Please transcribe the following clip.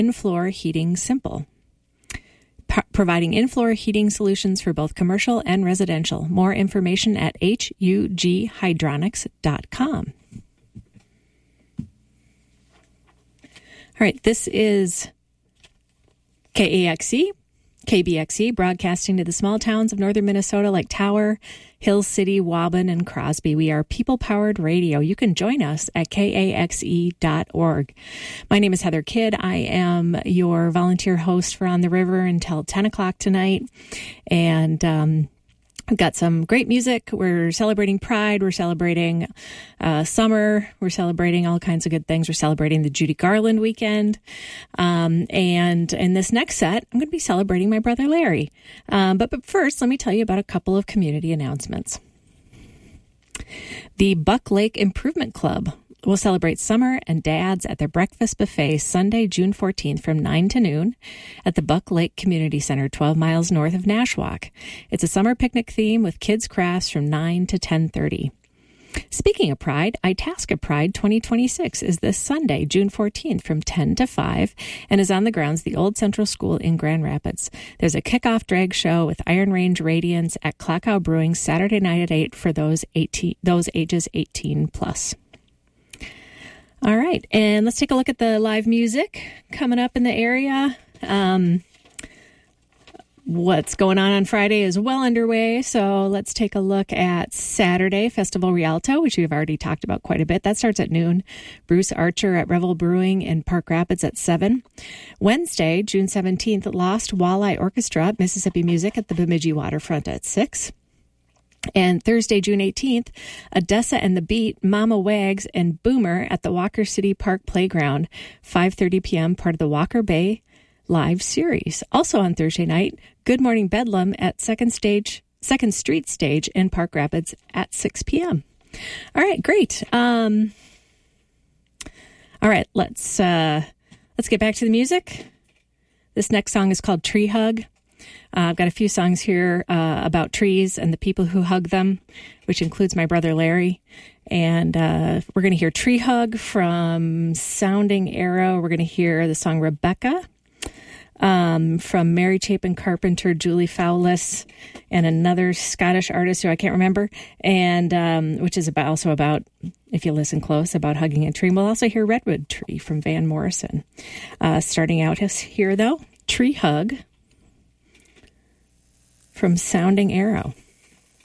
In-floor heating simple. Providing in-floor heating solutions for both commercial and residential. More information at hughydronics.com. All right, this is KBXE, broadcasting to the small towns of northern Minnesota like Tower, Hills City, Waubun, and Crosby. We are people-powered radio. You can join us at kaxe.org. My name is Heather Kidd. I am your volunteer host for On the River until 10 o'clock tonight. And we've got some great music. We're celebrating Pride. We're celebrating summer. We're celebrating all kinds of good things. We're celebrating the Judy Garland weekend. And in this next set, I'm going to be celebrating my brother Larry. But first, let me tell you about a couple of community announcements. The Buck Lake Improvement Club will celebrate summer and dads at their breakfast buffet Sunday, June 14th from 9 to noon at the Buck Lake Community Center, 12 miles north of Nashwauk. It's a summer picnic theme with kids' crafts from 9 to 10:30. Speaking of Pride, Itasca Pride 2026 is this Sunday, June 14th from 10 to 5 and is on the grounds of the Old Central School in Grand Rapids. There's a kickoff drag show with Iron Range Radiance at Klockow Brewing Saturday night at 8 for those ages 18 plus. All right, and let's take a look at the live music coming up in the area. What's going on Friday is well underway, so let's take a look at Saturday, Festival Rialto, which we've already talked about quite a bit. That starts at noon. Bruce Archer at Revel Brewing in Park Rapids at 7. Wednesday, June 17th, Lost Walleye Orchestra at Mississippi Music at the Bemidji Waterfront at 6. And Thursday, June 18th, Odessa and the Beat, Mama Wags, and Boomer at the Walker City Park Playground, 5:30 p.m., part of the Walker Bay Live Series. Also on Thursday night, Good Morning Bedlam at 2nd Street Stage in Park Rapids at 6 p.m. All right, great. All right, let's get back to the music. This next song is called Tree Hug. I've got a few songs here about trees and the people who hug them, which includes my brother Larry. And we're going to hear Tree Hug from Sounding Arrow. We're going to hear the song Rebecca from Mary Chapin Carpenter, Julie Fowlis, and another Scottish artist who I can't remember, and which is also about, if you listen close, about hugging a tree. We'll also hear Redwood Tree from Van Morrison. Starting out here, though, Tree Hug from Sounding Arrow.